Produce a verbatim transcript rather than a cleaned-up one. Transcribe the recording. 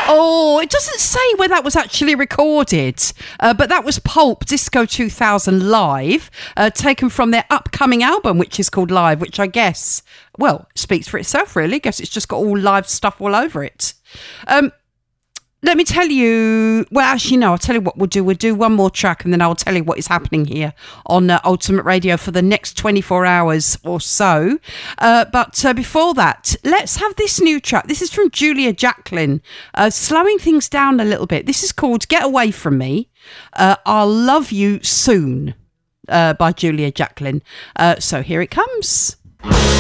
Oh, it doesn't say where that was actually recorded, uh, but that was Pulp Disco two thousand Live, uh, taken from their upcoming album, which is called Live, which I guess, well, speaks for itself, really. I guess it's just got all live stuff all over it. Um, let me tell you, well, actually, no, I'll tell you what we'll do. We'll do one more track and then I'll tell you what is happening here on uh, Ultimate Radio for the next twenty-four hours or so. Uh, but uh, before that, let's have this new track. This is from Julia Jacklin, uh, slowing things down a little bit. This is called Get Away From Me. Uh, I'll Love You Soon uh, by Julia Jacklin. Uh, so here it comes.